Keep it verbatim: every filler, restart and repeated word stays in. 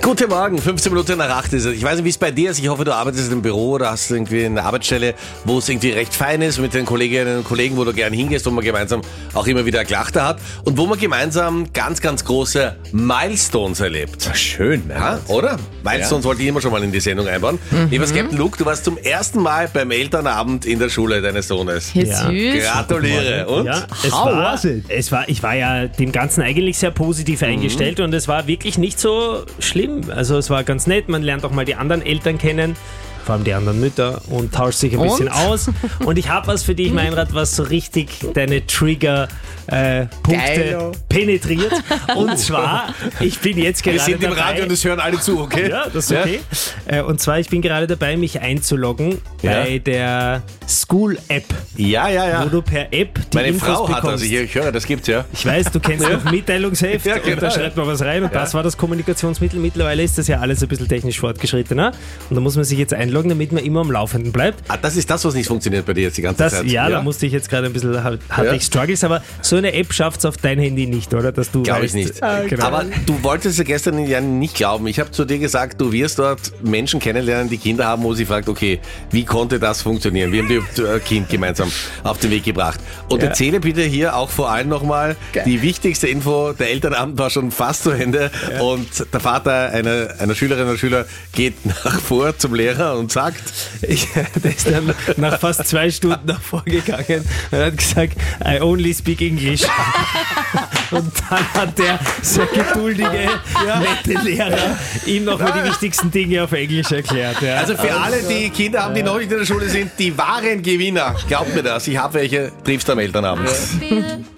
Guten Morgen, fünfzehn Minuten nach acht ist es. Ich weiß nicht, wie es bei dir ist. Ich hoffe, du arbeitest im Büro oder hast irgendwie eine Arbeitsstelle, wo es irgendwie recht fein ist mit den Kolleginnen und Kollegen, wo du gern hingehst, wo man gemeinsam auch immer wieder Klachter hat und wo man gemeinsam ganz, ganz große Milestones erlebt. Schön, ne? Ja, oder? Milestones Ja. wollte ich immer schon mal in die Sendung einbauen. Mhm. Lieber Captain Luke, du warst zum ersten Mal beim Elternabend in der Schule deines Sohnes. Ja. Süß. Gratuliere. Und? Ja, es How war, was it? es war, ich war ja dem Ganzen eigentlich sehr positiv eingestellt und es war wirklich nicht so schlimm. Also es war ganz nett, man lernt auch mal die anderen Eltern kennen, vor allem die anderen Mütter und tauscht sich ein bisschen Und? aus. Und ich habe was für dich, Meinrad, was so richtig deine Trigger-Punkte Geilo. penetriert. Und zwar, ich bin jetzt gerade Wir sind im dabei, Radio und es hören alle zu, okay? ja, das ist okay. Äh, Und zwar, ich bin gerade dabei, mich einzuloggen Ja. bei der School-App, Ja, ja, ja. wo du per App die Meine Infos Frau hat bekommst. also hier, ich höre, das gibt's ja. Ich weiß, du kennst noch Mitteilungsheft Ja, und genau, da schreibt man was rein und Ja. das war das Kommunikationsmittel. Mittlerweile ist das ja alles ein bisschen technisch fortgeschrittener und da muss man sich jetzt einloggen, damit man immer am Laufenden bleibt. Ah, das ist das, was nicht funktioniert bei dir jetzt die ganze Das, Zeit. ja, da musste ich jetzt gerade ein bisschen, hatte Ja. ich Struggles, aber so eine App schafft es auf dein Handy nicht, oder? Dass du Glaube ich weißt, nicht. äh, genau. Aber du wolltest ja gestern ja nicht glauben. Ich habe zu dir gesagt, du wirst dort Menschen kennenlernen, die Kinder haben, wo sie fragt, okay, wie konnte das funktionieren? Wir haben die äh, Kind gemeinsam auf den Weg gebracht. Und Ja. erzähle bitte hier auch vor allem nochmal die wichtigste Info. Der Elternabend war schon fast zu Ende und der Vater einer, einer Schülerin oder Schüler geht nach vor zum Lehrer und sagt, Ich, der ist dann nach fast zwei Stunden davor gegangen und hat gesagt, I only speak English. Und dann hat der sehr geduldige, nette Lehrer ihm nochmal die wichtigsten Dinge auf Englisch erklärt. Ja. also für alle, die Kinder haben, die noch nicht in der Schule sind, die wahren Gewinner, glaubt mir das, ich habe welche, triffst am Elternabend. Wir